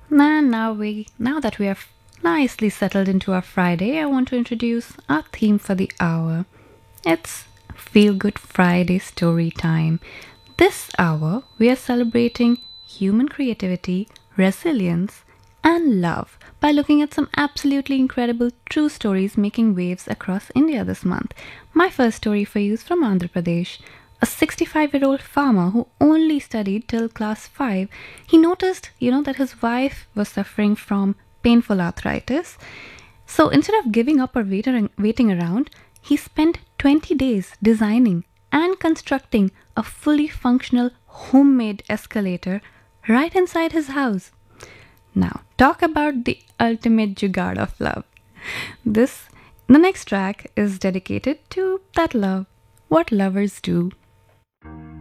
And now that we have nicely settled into our Friday, I want to introduce our theme for the hour. It's Feel Good Friday Story Time. This hour, we are celebrating human creativity, resilience, and love by looking at some absolutely incredible true stories making waves across India this month. My first story for you is from Andhra Pradesh. A 65-year-old farmer who only studied till class 5, he noticed, that his wife was suffering from painful arthritis. So instead of giving up or waiting around, he spent 20 days designing and constructing a fully functional homemade escalator right inside his house. Now, talk about the ultimate jugaad of love. The next track is dedicated to that love, what lovers do.